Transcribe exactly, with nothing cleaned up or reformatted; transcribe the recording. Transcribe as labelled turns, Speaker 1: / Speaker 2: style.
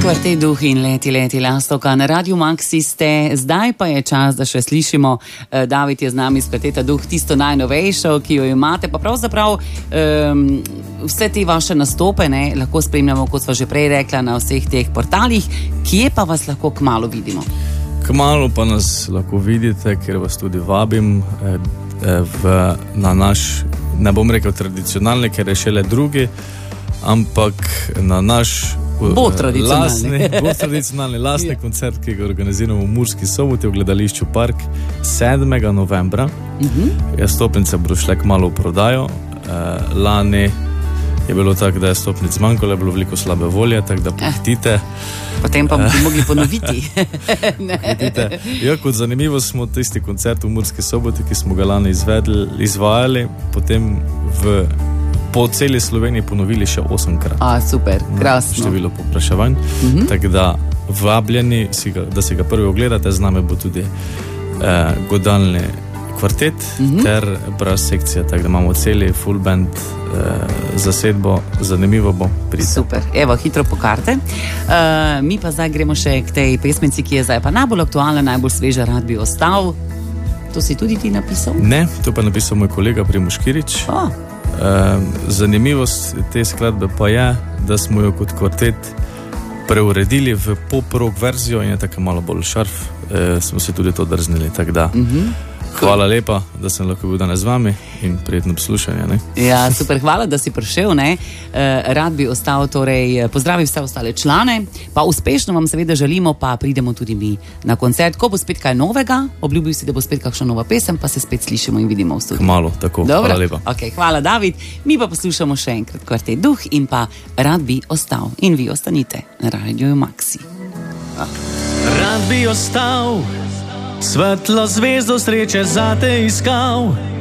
Speaker 1: Kvartet Duh in Leti, leti lastovka na Radiu Maxi ste. Zdaj pa je čas, da še slišimo. David je z nami iz Kvarteta Duh, tisto najnovejšo, ki jo imate. Pa pravzaprav um, vse te vaše nastope ne, lahko spremljamo, kot sva že prej rekla, na vseh teh portalih. Kje pa vas lahko kmalu vidimo?
Speaker 2: Kmalu pa nas lahko vidite, ker vas tudi vabim eh, v, na naš, ne bom rekel tradicionalni, ker je šele drugi, ampak na naš
Speaker 1: Bo tradicionalni.
Speaker 2: Lasni, bo tradicionalni lasni koncert, ki ga organiziramo v Murski Soboti v gledališču Park sedmega novembra. Uh-huh. Je stopnice bodo šle kmalu v prodajo. Uh, lani je bilo tako, da je stopnic manjkalo, je bilo veliko slabe volje, tako da pohtite.
Speaker 1: Potem pa bi mogli ponoviti.
Speaker 2: Ja, kot zanimivo smo tisti koncert v Murski Soboti, ki smo ga lani izvedli, izvajali, potem v po celi Sloveniji ponovili še osemkrat.
Speaker 1: A, super, krasno.
Speaker 2: Število popraševanj. Uh-huh. Tako da vabljeni, si ga, da si ga prvi ogledate, z nami bo tudi eh, godalni kvartet uh-huh. ter brass sekcija, tako da imamo celi full band eh, zasedbo, zanimivo bo priti.
Speaker 1: Super, evo, hitro po karte. Uh, mi pa zdaj gremo še k tej pesmici, ki je zdaj pa najbolj aktualna, najbolj sveža, Rad bi ostal. To si tudi ti napisal?
Speaker 2: Ne, to pa napisal moj kolega Primož Kirič.
Speaker 1: Oh.
Speaker 2: Uh, zanimivost te skladbe pa je, da smo jo kot kvartet preuredili v pop-rock verzijo in je tako malo bolj šarf, uh, smo se tudi to drznili, tako da uh-huh. hvala lepa, da sem lahko bil danes z vami in prijetno poslušanje. Ne?
Speaker 1: Ja, super, hvala, da si prišel. Ne? Uh, rad bi ostal, torej pozdravim vse ostale člane, pa uspešno vam seveda želimo, pa pridemo tudi mi na koncert. Ko bo spet kaj novega, obljubil si, da bo spet kakšna nova pesem, pa se spet slišimo in vidimo v studiu.
Speaker 2: Kmalu, tako,
Speaker 1: Dobro?
Speaker 2: Hvala lepa.
Speaker 1: Okay, hvala, David. Mi pa poslušamo še enkrat Kvartet Duh in pa Rad bi ostal. In vi ostanite na Radiu Maxi. Ah.
Speaker 3: Rad bi ostal, svetlo zvezdo sreče zate iskal.